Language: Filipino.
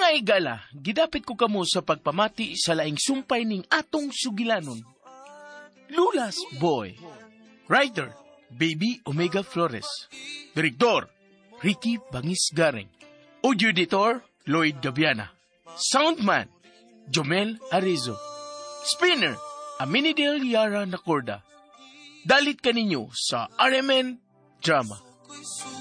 Mga igala, gidapit ko kamo sa pagpamati sa laing sumpay ning atong sugilanon. Lulas Boy. Writer, Baby Omega Flores. Direktor, Ricky Bangis Garing. Audio editor, Lloyd Gaviana. Soundman, Jomel Arizo. Spinner, Aminidel Yara Nacorda. Dalit kaninyo sa RMN Drama.